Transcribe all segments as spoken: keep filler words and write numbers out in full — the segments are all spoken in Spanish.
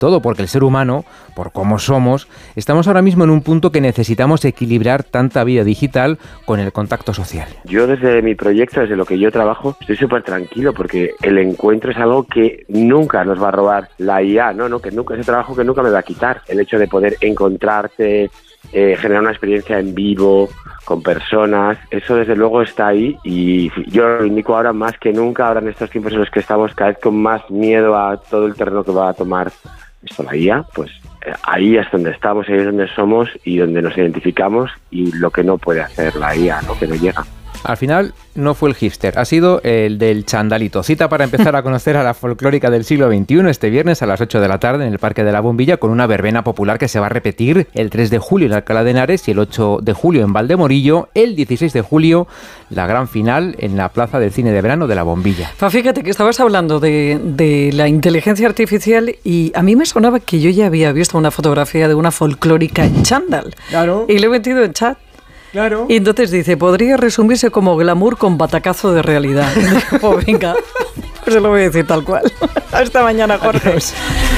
todo porque el ser humano, por cómo somos, estamos ahora mismo en un punto que necesitamos equilibrar tanta vida digital con el contacto social. Yo desde mi proyecto, desde lo que yo trabajo, estoy súper tranquilo porque el encuentro es algo que nunca nos va a robar la I A, ¿no? ¿no? Que nunca, ese trabajo que nunca me va a quitar. El hecho de poder encontrarte, eh, generar una experiencia en vivo, con personas, eso desde luego está ahí y yo lo indico ahora más que nunca, ahora en estos tiempos en los que estamos cada vez con más miedo a todo el terreno que va a tomar esto, la I A, pues eh, ahí es donde estamos, ahí es donde somos y donde nos identificamos y lo que no puede hacer la I A, ¿no? Que no llega. Al final no fue el hipster, ha sido el del chandalito. Cita para empezar a conocer a la folclórica del siglo veintiuno este viernes a las ocho de la tarde en el Parque de la Bombilla con una verbena popular que se va a repetir el tres de julio en Alcalá de Henares y el ocho de julio en Valdemorillo, el dieciséis de julio la gran final en la Plaza del Cine de Verano de la Bombilla. Pues fíjate que estabas hablando de, de la inteligencia artificial y a mí me sonaba que yo ya había visto una fotografía de una folclórica en chándal. Claro. Y lo he metido en chat. Claro. Y entonces dice, podría resumirse como glamour con batacazo de realidad. Y digo, pues venga, pues se lo voy a decir tal cual. Hasta mañana, Jorge. Adiós.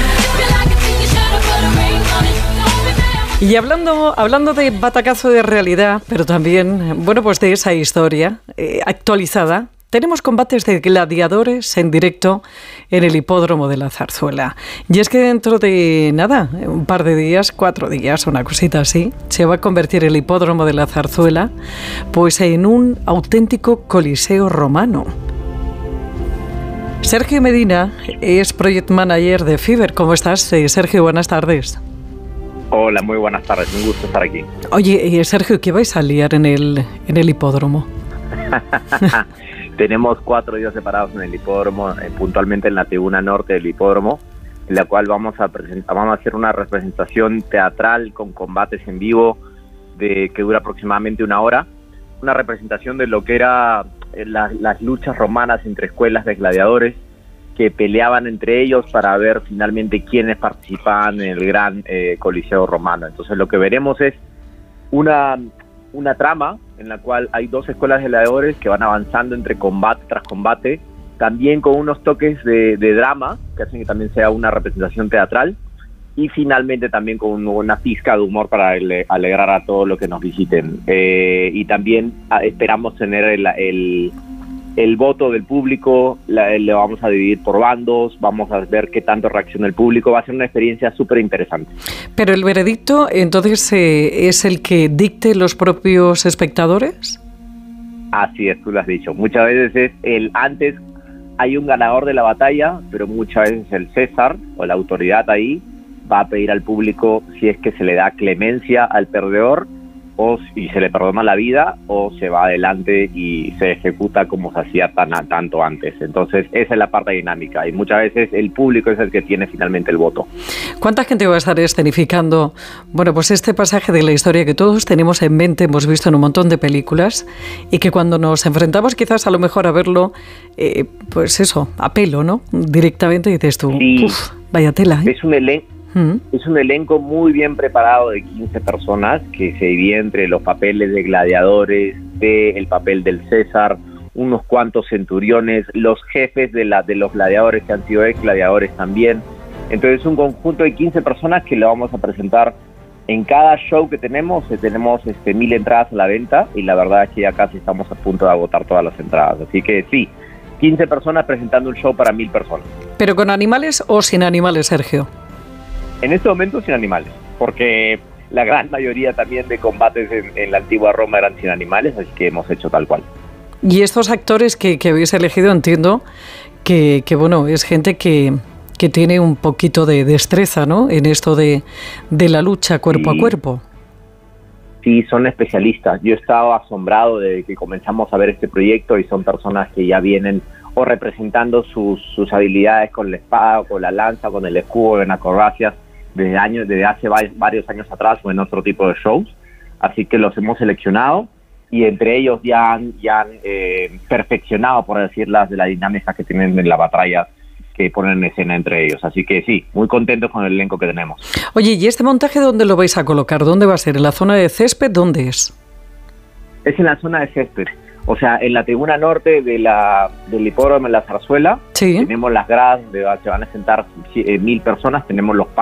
Y hablando, hablando de batacazo de realidad, pero también, bueno, pues de esa historia eh, actualizada, tenemos combates de gladiadores en directo en el hipódromo de la Zarzuela. Y es que dentro de nada, un par de días, cuatro días, una cosita así, se va a convertir el hipódromo de la Zarzuela pues en un auténtico coliseo romano. Sergio Medina es Project Manager de Fiverr. ¿Cómo estás, Sergio? Buenas tardes. Hola, muy buenas tardes. Un gusto estar aquí. Oye, Sergio, ¿qué vais a liar en el, en el hipódromo? Tenemos cuatro días separados en el hipódromo, eh, puntualmente en la tribuna norte del hipódromo, en la cual vamos a presentar, vamos a hacer una representación teatral con combates en vivo de que dura aproximadamente una hora, una representación de lo que era eh, la, las luchas romanas entre escuelas de gladiadores que peleaban entre ellos para ver finalmente quiénes participaban en el gran eh, coliseo romano. Entonces lo que veremos es una una trama en la cual hay dos escuelas de gladiadores que van avanzando entre combate tras combate, también con unos toques de, de drama que hacen que también sea una representación teatral y finalmente también con una pizca de humor para ale, alegrar a todos los que nos visiten. Eh, y también a, esperamos tener el, el, el voto del público, la, le vamos a dividir por bandos, vamos a ver qué tanto reacciona el público, va a ser una experiencia súper interesante. Pero el veredicto, entonces, eh, ¿es el que dicte los propios espectadores? Así es, tú lo has dicho. Muchas veces es el antes hay un ganador de la batalla, pero muchas veces el César o la autoridad ahí va a pedir al público si es que se le da clemencia al perdedor o si se le perdona la vida o se va adelante y se ejecuta como se hacía tan a, tanto antes. Entonces esa es la parte dinámica y muchas veces el público es el que tiene finalmente el voto. ¿Cuánta gente va a estar escenificando, bueno, pues este pasaje de la historia que todos tenemos en mente, hemos visto en un montón de películas y que cuando nos enfrentamos quizás a lo mejor a verlo, eh, pues eso, a pelo, ¿no? Directamente dices tú, sí, uff, vaya tela, ¿eh? Es un elenco. Es un elenco muy bien preparado de quince personas que se divide entre los papeles de gladiadores, de el papel del César, unos cuantos centuriones, los jefes de, la, de los gladiadores que han sido ex gladiadores también. Entonces es un conjunto de quince personas que lo vamos a presentar en cada show que tenemos. Tenemos este, mil entradas a la venta y la verdad es que ya casi estamos a punto de agotar todas las entradas. Así que sí, quince personas presentando un show para mil personas. ¿Pero con animales o sin animales, Sergio? En este momento sin animales, porque la gran mayoría también de combates en, en la antigua Roma eran sin animales, así que hemos hecho tal cual. Y estos actores que, que habéis elegido, entiendo que, que bueno, es gente que, que tiene un poquito de destreza, ¿no?, en esto de, de la lucha cuerpo sí. a cuerpo. Sí, son especialistas. Yo he estado asombrado desde que comenzamos a ver este proyecto y son personas que ya vienen o representando sus, sus habilidades con la espada, con la lanza, con el escudo, en acrobacias, desde años, desde hace varios años atrás o en otro tipo de shows. Así que los hemos seleccionado y entre ellos ya han, ya han eh, perfeccionado, por decir, las de la dinámica que tienen en la batalla que ponen en escena entre ellos. Así que sí, muy contentos con el elenco que tenemos. Oye, ¿y este montaje dónde lo vais a colocar? ¿Dónde va a ser? ¿En la zona de césped? ¿Dónde es? Es en la zona de césped. O sea, en la tribuna norte de la del hipódromo de la Zarzuela, sí. Tenemos las gradas donde se van a sentar eh, mil personas, tenemos los